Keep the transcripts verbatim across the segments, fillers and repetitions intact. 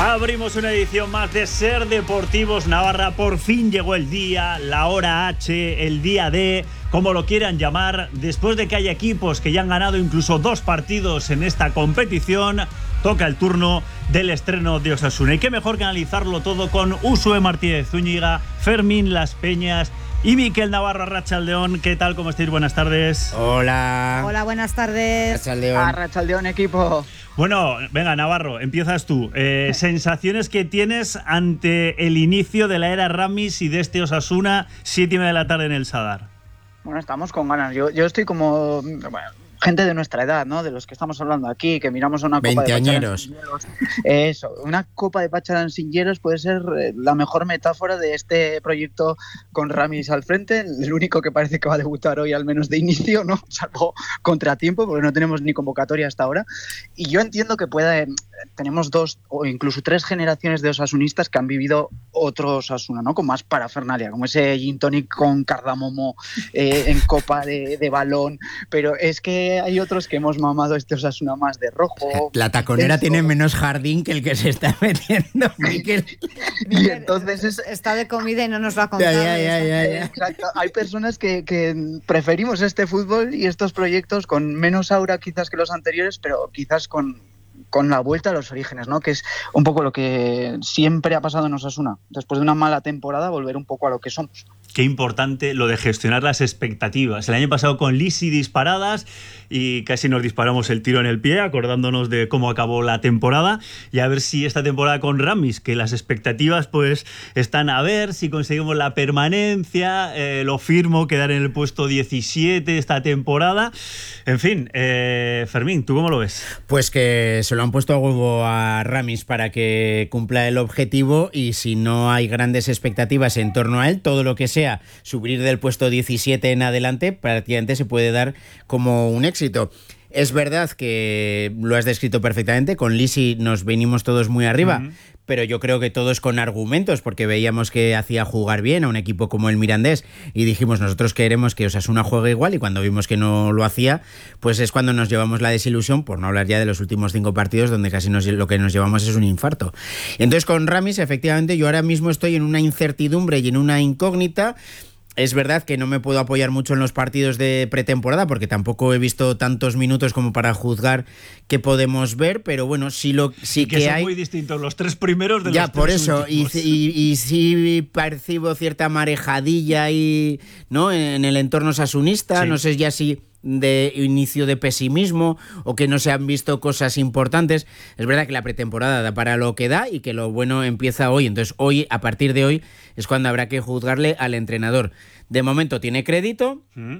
Abrimos una edición más de Ser Deportivos Navarra. Por fin llegó el día, la hora H, el día D, como lo quieran llamar. Después de que hay equipos que ya han ganado incluso dos partidos en esta competición, toca el turno del estreno de Osasuna. Y qué mejor que analizarlo todo con Uxue Martínez Zúñiga, Fermín Las Peñas y Mikel Navarro. Arratsaldeón, ¿qué tal? ¿Cómo estáis? Buenas tardes. Hola. Hola, buenas tardes. Arratsaldeón. Arratsaldeón, equipo. Bueno, venga, Navarro, empiezas tú. Eh, sensaciones que tienes ante el inicio de la era Ramis y de este Osasuna, siete y media de la tarde en el Sadar. Bueno, estamos con ganas. Yo, yo estoy como... Bueno, gente de nuestra edad, ¿no? De los que estamos hablando aquí, que miramos a una copa de Pacharán sin hielos. Eso, una copa de Pacharán sin hielos puede ser la mejor metáfora de este proyecto con Ramis al frente, el único que parece que va a debutar hoy, al menos de inicio, ¿no? Salvo contratiempo, porque no tenemos ni convocatoria hasta ahora. Y yo entiendo que pueda... Tenemos dos o incluso tres generaciones de osasunistas que han vivido otro Osasuna, ¿no? Con más parafernalia, como ese gin tonic con cardamomo eh, en copa de, de balón, pero es que hay otros que hemos mamado este Osasuna más de rojo. La taconera eso. Tiene menos jardín que el que se está metiendo, Mikel. Y entonces es... Está de comida y no nos lo ha contado. Ya, ya, ya, ya, ya. Exacto. Hay personas que, que preferimos este fútbol y estos proyectos con menos aura quizás que los anteriores, pero quizás con... con la vuelta a los orígenes, ¿no? Que es un poco lo que siempre ha pasado en Osasuna. Después de una mala temporada, volver un poco a lo que somos. Qué importante lo de gestionar las expectativas. El año pasado con Lisi disparadas y casi nos disparamos el tiro en el pie, acordándonos de cómo acabó la temporada. Y a ver si esta temporada con Ramis, que las expectativas pues están a ver si conseguimos la permanencia, eh, lo firmo, quedar en el puesto diecisiete esta temporada. En fin, eh, Fermín, ¿tú cómo lo ves? Pues que se lo han puesto a huevo a Ramis para que cumpla el objetivo, y si no hay grandes expectativas en torno a él, todo lo que sea subir del puesto diecisiete en adelante prácticamente se puede dar como un éxito. Es verdad que lo has descrito perfectamente, con Lisi nos venimos todos muy arriba, uh-huh. pero yo creo que todos con argumentos, porque veíamos que hacía jugar bien a un equipo como el Mirandés y dijimos, nosotros queremos que Osasuna juegue igual, y cuando vimos que no lo hacía, pues es cuando nos llevamos la desilusión, por no hablar ya de los últimos cinco partidos donde casi nos, lo que nos llevamos es un infarto. Entonces con Ramis, efectivamente, yo ahora mismo estoy en una incertidumbre y en una incógnita. Es verdad que no me puedo apoyar mucho en los partidos de pretemporada porque tampoco he visto tantos minutos como para juzgar qué podemos ver, pero bueno, sí, lo, sí que, que son hay... muy distintos los tres primeros de ya, los por tres eso, últimos. y, y, y sí percibo cierta marejadilla ahí, ¿no? En el entorno sasunista, sí. No sé ya si de inicio de pesimismo o que no se han visto cosas importantes. Es verdad que la pretemporada da para lo que da y que lo bueno empieza hoy. Entonces hoy, a partir de hoy, es cuando habrá que juzgarle al entrenador. De momento tiene crédito mm.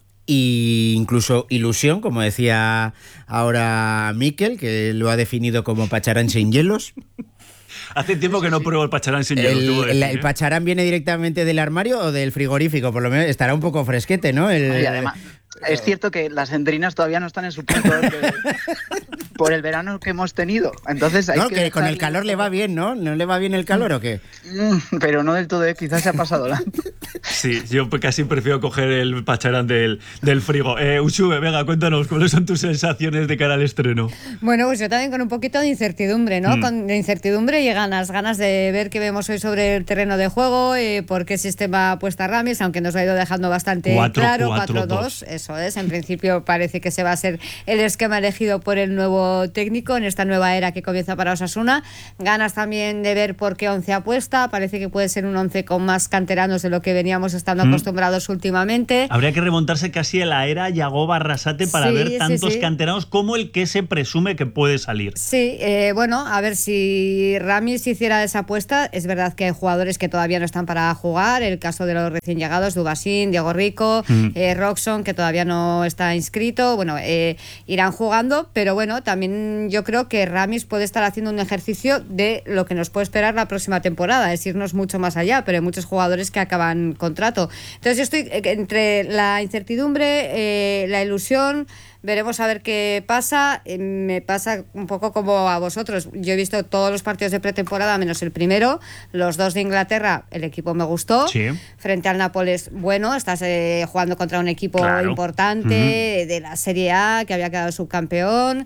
e incluso ilusión, como decía ahora Mikel, que lo ha definido como Pacharán sin hielos. Hace tiempo que no pruebo el Pacharán sin el, hielo. El, el Pacharán viene directamente del armario o del frigorífico, por lo menos estará un poco fresquete, ¿no? El, y además, es cierto que las endrinas todavía no están en su punto de, por el verano que hemos tenido. Entonces hay no, que, que con el calor le va bien, ¿no? ¿No le va bien el calor o qué? Pero no del todo, ¿eh? Quizás se ha pasado la... Sí, yo casi prefiero coger el Pacharán del, del frigo. Eh, Uxue, venga, cuéntanos, ¿cuáles son tus sensaciones de cara al estreno? Bueno, pues yo también con un poquito de incertidumbre, ¿no? Mm. Con de incertidumbre y ganas, ganas de ver qué vemos hoy sobre el terreno de juego, eh, por qué sistema apuesta Ramis, aunque nos lo ha ido dejando bastante cuatro, claro, cuatro dos, eso es, en principio parece que se va a ser el esquema elegido por el nuevo técnico en esta nueva era que comienza para Osasuna. Ganas también de ver por qué once apuesta, parece que puede ser un once con más canteranos de lo que veníamos estando mm. acostumbrados últimamente. Habría que remontarse casi a la era Yagoba Arrasate para sí, ver tantos sí, sí. canteranos como el que se presume que puede salir. Sí, eh, bueno, a ver si Ramis hiciera esa apuesta. Es verdad que hay jugadores que todavía no están para jugar, el caso de los recién llegados, Dubasín, Diego Rico, mm. eh, Roxon, que todavía no está inscrito, bueno, eh, irán jugando, pero bueno, también yo creo que Ramis puede estar haciendo un ejercicio de lo que nos puede esperar la próxima temporada, es irnos mucho más allá, pero hay muchos jugadores que acaban contrato. Entonces yo estoy entre la incertidumbre, eh, la ilusión, veremos a ver qué pasa. Eh, me pasa un poco como a vosotros. Yo he visto todos los partidos de pretemporada menos el primero. Los dos de Inglaterra, el equipo me gustó. Sí. Frente al Nápoles, bueno, estás eh, jugando contra un equipo claro. importante uh-huh. de la Serie A, que había quedado subcampeón,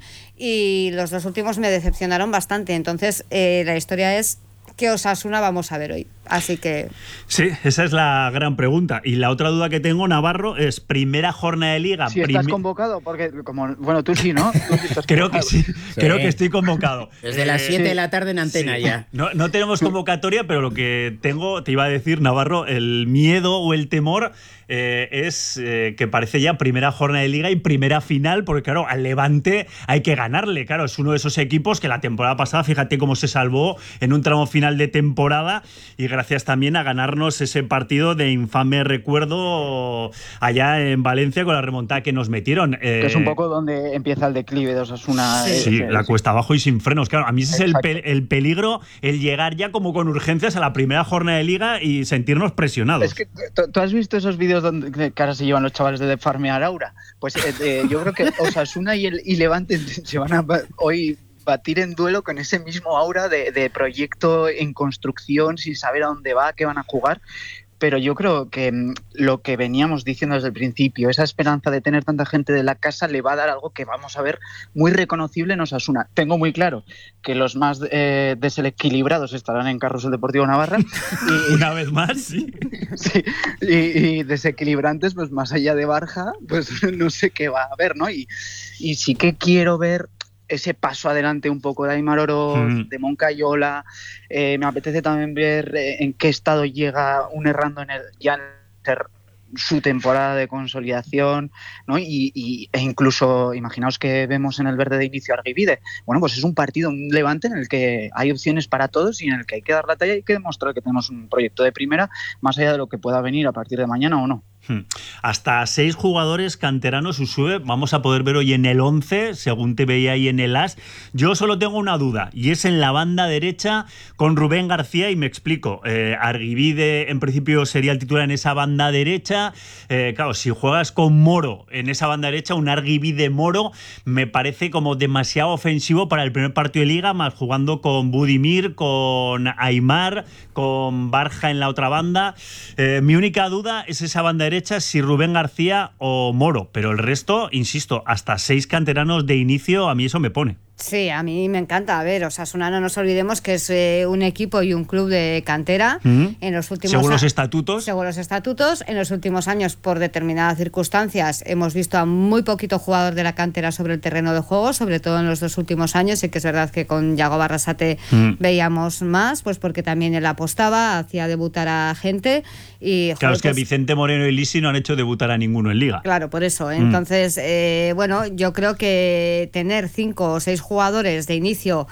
y los dos últimos me decepcionaron bastante. Entonces, eh, la historia es qué Osasuna vamos a ver hoy. Así que... Sí, esa es la gran pregunta. Y la otra duda que tengo, Navarro, es primera jornada de Liga. Si prim... estás convocado, porque como bueno, tú sí, ¿no? Tú sí estás creo que sí, sí, creo que estoy convocado. Desde eh, las siete sí. de la tarde en antena sí. ya. No, no tenemos convocatoria, pero lo que tengo, te iba a decir, Navarro, el miedo o el temor eh, es eh, que parece ya primera jornada de Liga y primera final, porque claro, al Levante hay que ganarle. Claro, es uno de esos equipos que la temporada pasada, fíjate cómo se salvó en un tramo final de temporada, y gracias también a ganarnos ese partido de infame recuerdo allá en Valencia con la remontada que nos metieron. Eh, que es un poco donde empieza el declive de Osasuna. Sí, sí, la cuesta abajo y sin frenos. Claro, a mí ese es el, pe el peligro, el llegar ya como con urgencias a la primera jornada de Liga y sentirnos presionados. Es que tú has visto esos vídeos donde que ahora se llevan los chavales de farmear aura. Pues eh, eh, yo creo que Osasuna y, el, y Levante se van a hoy batir en duelo con ese mismo aura de, de proyecto en construcción, sin saber a dónde va, qué van a jugar. Pero yo creo que mmm, lo que veníamos diciendo desde el principio, esa esperanza de tener tanta gente de la casa le va a dar algo que vamos a ver muy reconocible en Osasuna. Tengo muy claro que los más eh, desequilibrados estarán en Carrusel Deportivo Navarra. Y, una vez más, sí. sí y, y desequilibrantes, pues más allá de Barja, pues no sé qué va a haber, ¿no? Y, y sí que quiero ver ese paso adelante un poco de Aimar Oroz, mm. de Moncayola. Eh, me apetece también ver eh, en qué estado llega un Errando en el, ya en el, su temporada de consolidación, ¿no? Y, y, e incluso, imaginaos que vemos en el verde de inicio a Argivide. Bueno, pues es un partido, un Levante en el que hay opciones para todos y en el que hay que dar la talla y hay que demostrar que tenemos un proyecto de primera, más allá de lo que pueda venir a partir de mañana o no. Hasta seis jugadores canteranos Usue vamos a poder ver hoy en el once, según te veía ahí en el As. Yo solo tengo una duda, y es en la banda derecha con Rubén García, y me explico. Eh, Argivide en principio sería el titular en esa banda derecha. Eh, claro, si juegas con Moro en esa banda derecha, un Argivide Moro me parece como demasiado ofensivo para el primer partido de Liga, más jugando con Budimir, con Aimar, con Barja en la otra banda. Eh, mi única duda es esa banda derecha, si Rubén García o Moro, pero el resto, insisto, hasta seis canteranos de inicio, a mí eso me pone. Sí, a mí me encanta. A ver, Osasuna, no nos olvidemos que es eh, un equipo y un club de cantera. Mm-hmm. En los últimos según los estatutos. Según los estatutos. En los últimos años, por determinadas circunstancias, hemos visto a muy poquito jugador de la cantera sobre el terreno de juego, sobre todo en los dos últimos años. Sí que es verdad que con Yago Barrasate mm. veíamos más, pues porque también él apostaba, hacía debutar a gente. Y, claro, joder, es que pues, Vicente Moreno y Lisi no han hecho debutar a ninguno en Liga. Claro, por eso. Entonces, mm. eh, bueno, yo creo que tener cinco o seis jugadores de inicio,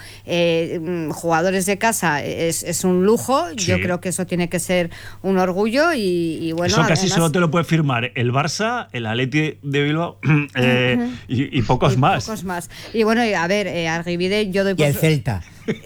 eh, jugadores de casa, es, es un lujo. Sí. Yo creo que eso tiene que ser un orgullo y, y bueno... Eso casi además, solo te lo puede firmar el Barça, el Atleti de Bilbao eh, uh-huh. y, y pocos y más. Pocos más. Y bueno, a ver, eh, Argivide yo doy por... Y el Celta.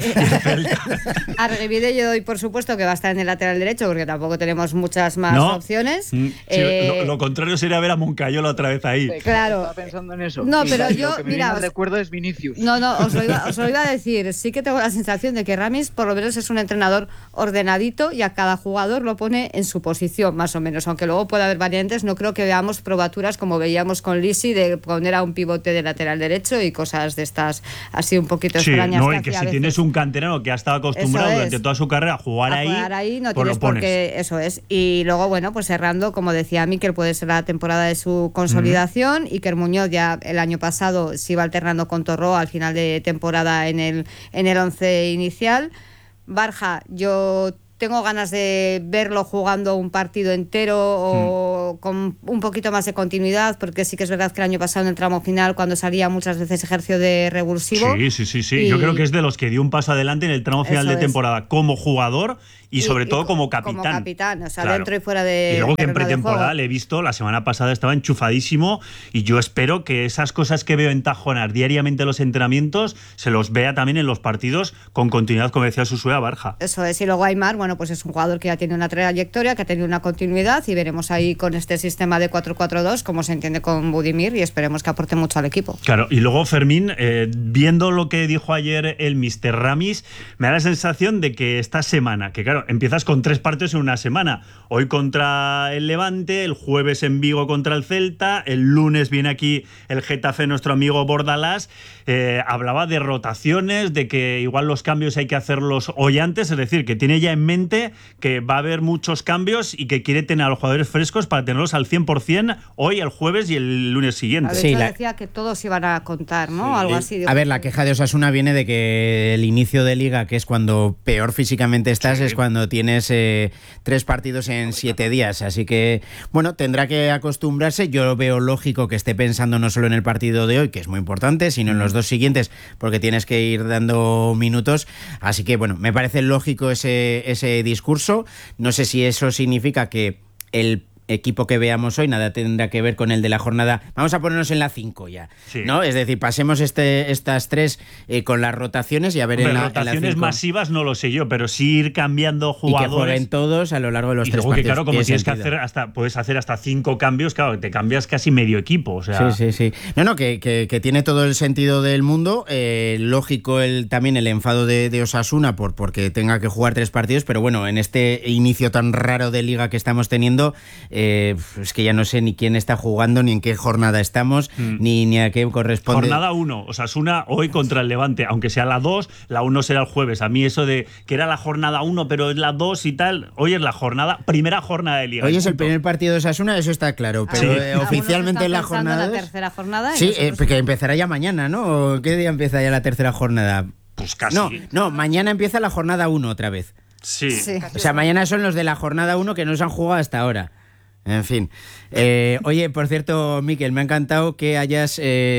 Argivide yo doy por supuesto que va a estar en el lateral derecho porque tampoco tenemos muchas más no. opciones. Sí, eh, lo, lo contrario sería ver a Moncayola otra vez ahí. Claro. Estaba pensando en eso. No, pero y yo, lo que me mira, os recuerdo es Vinicius. No, no, os lo, iba, os lo iba a decir. Sí que tengo la sensación de que Ramis por lo menos es un entrenador ordenadito y a cada jugador lo pone en su posición, más o menos. Aunque luego pueda haber variantes, no creo que veamos probaturas como veíamos con Lisi de poner a un pivote de lateral derecho y cosas de estas así un poquito sí, extrañas. No, que y que si veces. tienes un canterano que ha estado acostumbrado es. durante toda su carrera a jugar a ahí, jugar ahí no pues tienes por qué, eso es. Y luego, bueno, pues cerrando, como decía Mikel, puede ser la temporada de su consolidación. Uh-huh. Iker Muñoz ya el año pasado se iba alternando con Torró al final de temporada en el, en el once inicial. Barja, yo tengo ganas de verlo jugando un partido entero o mm. con un poquito más de continuidad, porque sí que es verdad que el año pasado en el tramo final, cuando salía muchas veces ejerció de revulsivo. Sí, sí, sí, sí. Y yo creo que es de los que dio un paso adelante en el tramo final de temporada es. como jugador y, y sobre todo y como capitán. Como capitán, o sea, claro. dentro y fuera de Y luego que en de pretemporada le he visto, la semana pasada estaba enchufadísimo y yo espero que esas cosas que veo en Tajonar diariamente en los entrenamientos se los vea también en los partidos con continuidad, como decía Susue, a Barja. Eso es, y luego Aimar, bueno, bueno, pues es un jugador que ya tiene una trayectoria, que ha tenido una continuidad, y veremos ahí con este sistema de cuatro cuatro dos cómo se entiende con Budimir, y esperemos que aporte mucho al equipo. Claro, y luego Fermín, eh, viendo lo que dijo ayer el míster Ramis, me da la sensación de que esta semana, que claro, empiezas con tres partidos en una semana, hoy contra el Levante, el jueves en Vigo contra el Celta, el lunes viene aquí el Getafe, nuestro amigo Bordalás, eh, hablaba de rotaciones, de que igual los cambios hay que hacerlos hoy antes, es decir, que tiene ya en mente que va a haber muchos cambios y que quiere tener a los jugadores frescos para tenerlos al cien por ciento hoy, el jueves y el lunes siguiente. De hecho, sí, la... decía que todos iban a contar, ¿no? Sí. Algo así. A ver, la queja de Osasuna viene de que el inicio de liga, que es cuando peor físicamente estás, sí. es cuando tienes eh, tres partidos en siete días, así que, bueno, tendrá que acostumbrarse. Yo veo lógico que esté pensando no solo en el partido de hoy, que es muy importante, sino en los dos siguientes, porque tienes que ir dando minutos, así que, bueno, me parece lógico ese, ese discurso. No sé si eso significa que el equipo que veamos hoy nada tendrá que ver con el de la jornada. Vamos a ponernos en la cinco ya, sí. ¿no? Es decir, pasemos este, estas tres eh, con las rotaciones y a ver. Hombre, en la rotaciones en la masivas no lo sé yo, pero sí ir cambiando jugadores. Y que jueguen todos a lo largo de los y tres luego partidos. Que, claro, como tienes sentido? que hacer hasta, puedes hacer hasta cinco cambios, claro, te cambias casi medio equipo. O sea... Sí, sí, sí. No, no, que, que, que tiene todo el sentido del mundo. Eh, lógico el, también el enfado de, de Osasuna por porque tenga que jugar tres partidos, pero bueno, en este inicio tan raro de liga que estamos teniendo, eh, es que ya no sé ni quién está jugando, ni en qué jornada estamos, mm. ni, ni a qué corresponde. Jornada uno, Osasuna hoy contra el Levante, aunque sea la dos, la uno será el jueves. A mí eso de que era la jornada uno, pero es la dos y tal, hoy es la jornada, primera jornada de liga. Hoy es el primer partido de Osasuna, eso está claro, pero sí. eh, oficialmente en la jornada... la tercera jornada. Sí, eh, que empezará ya mañana, ¿no? ¿Qué día empieza ya la tercera jornada? Pues casi. No, no, mañana empieza la jornada uno otra vez. Sí. sí. O sea, mañana son los de la jornada uno que no se han jugado hasta ahora. En fin. Eh, oye, por cierto, Miquel, me ha encantado que hayas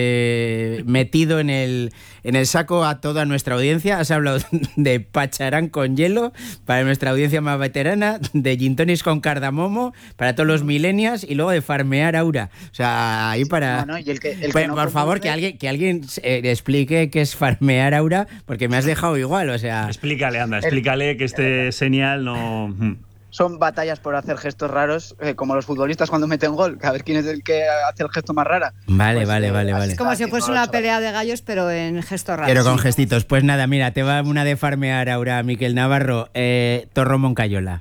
eh, metido en el, en el saco a toda nuestra audiencia. Has hablado de pacharán con hielo para nuestra audiencia más veterana, de gin tonics con cardamomo para todos los millennials y luego de farmear aura. O sea, ahí para... Bueno, y el que, el pues, que no por favor, que alguien, que alguien eh, explique qué es farmear aura, porque me has dejado igual, o sea... Explícale, anda, explícale que este señal no... Son batallas por hacer gestos raros, eh, como los futbolistas cuando meten gol, a ver quién es el que hace el gesto más rara. Vale, pues, vale, eh, vale, vale. Es como si fuese una pelea de gallos, pero en gestos raros. Pero con sí. gestitos. Pues nada, mira, te va una de farmear ahora, Miquel Navarro. Eh, Torro Moncayola.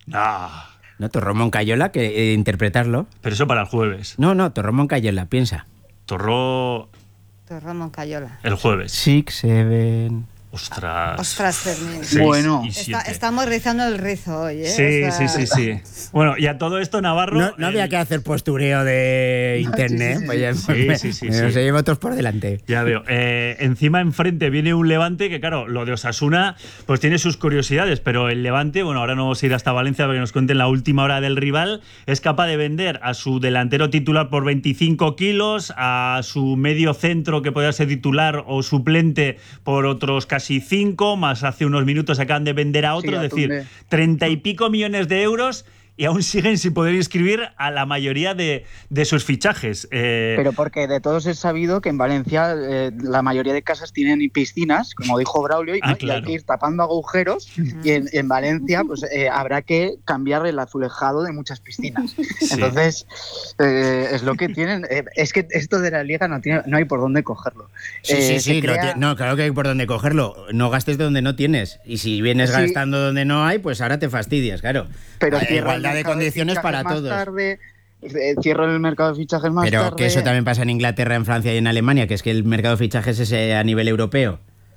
Ah. No, Torro Moncayola, que eh, interpretarlo. Pero eso para el jueves. No, no, Torro Moncayola, piensa. Torro... Torro Moncayola. El jueves. Six, seven... Ostras. Ostras, Fermín. Bueno. Está, estamos rizando el rizo hoy, ¿eh? Sí, o sea... sí, sí, sí. Bueno, y a todo esto, Navarro... No, no el... había que hacer postureo de internet. Sí, sí, sí. Pues ya, sí, pues sí, sí, me, sí. me se lleva otros por delante. Ya veo. Eh, encima, enfrente, viene un Levante que, claro, lo de Osasuna pues tiene sus curiosidades, pero el Levante, bueno, ahora no vamos a ir hasta Valencia para que nos cuenten la última hora del rival, es capaz de vender a su delantero titular por veinticinco kilos, a su medio centro que podría ser titular o suplente por otros casi cinco, más hace unos minutos acaban de vender a otro, sí, es decir, treinta y pico millones de euros y aún siguen sin poder inscribir a la mayoría de, de sus fichajes. Eh... Pero porque de todos es sabido que en Valencia eh, la mayoría de casas tienen piscinas, como dijo Braulio, y, ah, ¿no? claro. y hay que ir tapando agujeros, y en, en Valencia pues eh, habrá que cambiar el azulejado de muchas piscinas. Sí. Entonces, eh, es lo que tienen. Eh, es que esto de la liga no, tiene, no hay por dónde cogerlo. Sí, eh, sí, sí. crea... Lo no, claro que hay por dónde cogerlo. No gastes donde no tienes. Y si vienes sí. gastando donde no hay, pues ahora te fastidias, claro. Pero hay igualdad de condiciones de para todos. Tarde, eh, cierro el mercado de fichajes más Pero tarde. que eso también pasa en Inglaterra, en Francia y en Alemania, que es que el mercado de fichajes es eh, a nivel europeo.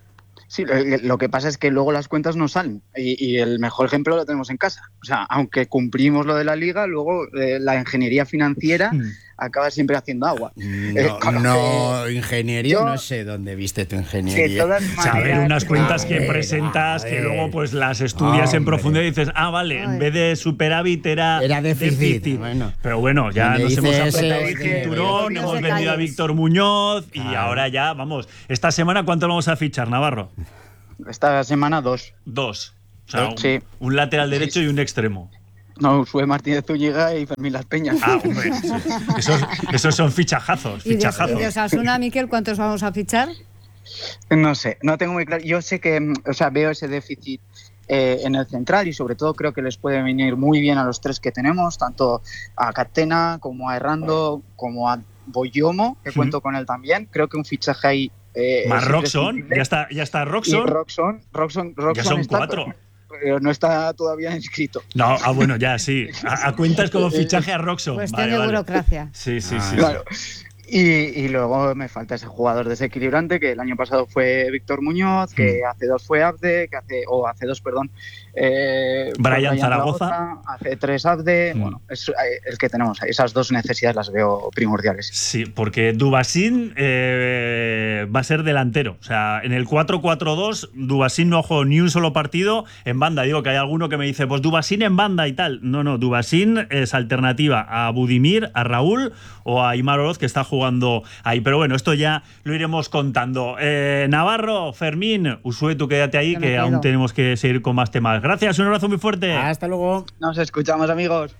Sí, lo, lo que pasa es que luego las cuentas no salen y, y el mejor ejemplo lo tenemos en casa. O sea, aunque cumplimos lo de la liga, luego eh, la ingeniería financiera mm. acaba siempre haciendo agua. No, eh, no ingeniería, yo, no sé dónde viste tu ingeniería. De todas maneras, saber unas cuentas que ver, presentas, que luego pues las estudias hombre. en profundidad y dices, ah, vale, Ay. en vez de superávit era, era déficit. déficit. Bueno. Pero bueno, ya nos hemos apretado el cinturón, hemos vendido a Víctor Muñoz y ah. ahora ya, vamos, esta semana ¿cuánto lo vamos a fichar, Navarro? Esta semana dos. Dos. O sea, un, sí. un lateral derecho y un extremo. No, Sue Martínez Zúñiga y Fermín Las Peñas. Ah, hombre. Sí. Esos, esos son fichajazos. fichajazos. ¿Y de, de Osasuna, Miquel, cuántos vamos a fichar? No sé, no tengo muy claro. Yo sé que, o sea, veo ese déficit eh, en el central, y sobre todo creo que les puede venir muy bien a los tres que tenemos, tanto a Catena como a Errando como a Boyomo, que uh-huh. cuento con él también. Creo que un fichaje ahí... Eh, Más Roxon, ya está, ya está Roxon. Y Roxon, Roxon, Roxon ya son está, cuatro. Pero, pero no está todavía inscrito. No, ah, bueno, ya sí. A, a cuentas como fichaje a Roxon. Cuestión vale, de vale. burocracia. Sí, sí, ah, sí. Claro. Y, y luego me falta ese jugador desequilibrante, que el año pasado fue Víctor Muñoz, que mm. hace dos fue Abde, que hace, o hace dos, perdón, eh, Brian Zaragoza. Zaragoza, hace tres Abde, mm. bueno, es el que tenemos ahí. Esas dos necesidades las veo primordiales. Sí, porque Dubasín eh, va a ser delantero. O sea, en el cuatro cuatro dos, Dubasín no jugó ni un solo partido en banda. Digo que hay alguno que me dice, pues Dubasín en banda y tal. No, no, Dubasín es alternativa a Budimir, a Raúl o a Aimar Oroz, que está jugando ahí. Pero bueno, esto ya lo iremos contando. Eh, Navarro, Fermín, Usue, tú quédate ahí, que aún tenemos que seguir con más temas. Gracias, un abrazo muy fuerte. Hasta luego. Nos escuchamos, amigos.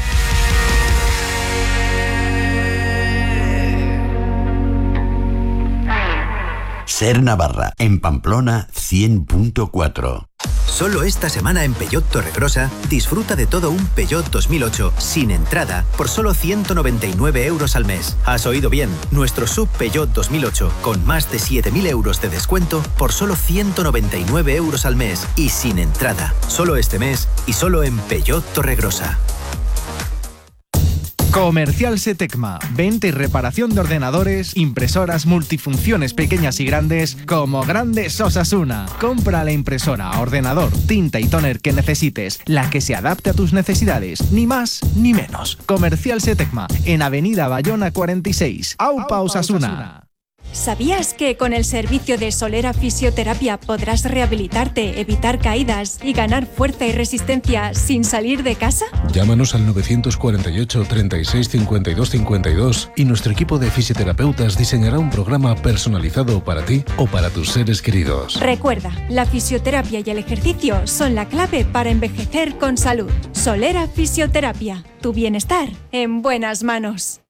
Ser Navarra, en Pamplona cien punto cuatro. Solo esta semana en Peugeot Torregrosa disfruta de todo un Peugeot dos mil ocho sin entrada por solo ciento noventa y nueve euros al mes. Has oído bien, nuestro sub Peugeot dos mil ocho con más de siete mil euros de descuento por solo ciento noventa y nueve euros al mes y sin entrada. Solo este mes y solo en Peugeot Torregrosa. Comercial Setecma, venta y reparación de ordenadores, impresoras multifunciones pequeñas y grandes, como Grandes Osasuna. Compra la impresora, ordenador, tinta y tóner que necesites, la que se adapte a tus necesidades, ni más ni menos. Comercial Setecma, en Avenida Bayona cuarenta y seis, Aupa, Osasuna. ¿Sabías que con el servicio de Solera Fisioterapia podrás rehabilitarte, evitar caídas y ganar fuerza y resistencia sin salir de casa? Llámanos al novecientos cuarenta y ocho, treinta y seis, cincuenta y dos cincuenta y dos y nuestro equipo de fisioterapeutas diseñará un programa personalizado para ti o para tus seres queridos. Recuerda, la fisioterapia y el ejercicio son la clave para envejecer con salud. Solera Fisioterapia, tu bienestar en buenas manos.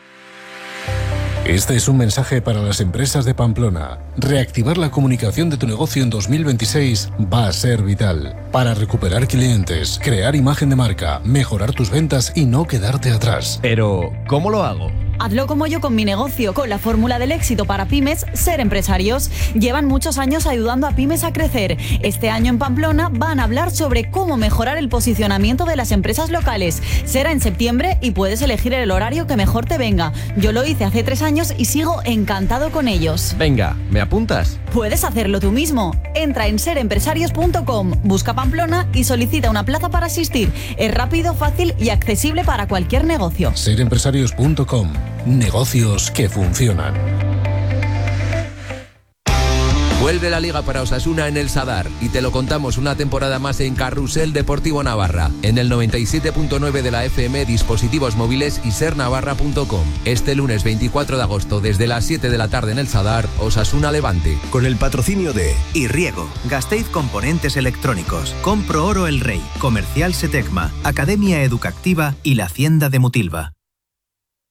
Este es un mensaje para las empresas de Pamplona. Reactivar la comunicación de tu negocio en dos mil veintiséis va a ser vital. Para recuperar clientes, crear imagen de marca, mejorar tus ventas y no quedarte atrás. Pero, ¿cómo lo hago? Hazlo como yo con mi negocio, con la fórmula del éxito para pymes, Ser Empresarios. Llevan muchos años ayudando a pymes a crecer. Este año en Pamplona van a hablar sobre cómo mejorar el posicionamiento de las empresas locales. Será en septiembre y puedes elegir el horario que mejor te venga. Yo lo hice hace tres años y sigo encantado con ellos. Venga, ¿me apuntas? Puedes hacerlo tú mismo. Entra en ser empresarios punto com, busca Pamplona y solicita una plaza para asistir. Es rápido, fácil y accesible para cualquier negocio. ser empresarios punto com. Negocios que funcionan. Vuelve la Liga para Osasuna en el Sadar y te lo contamos una temporada más en Carrusel Deportivo Navarra, en el noventa y siete punto nueve de la F M, dispositivos móviles y ser navarra punto com. Este lunes veinticuatro de agosto desde las siete de la tarde en el Sadar, Osasuna Levante. Con el patrocinio de Irriego, Gasteiz Componentes Electrónicos, Compro Oro El Rey, Comercial Setecma, Academia Educativa y la Hacienda de Mutilva.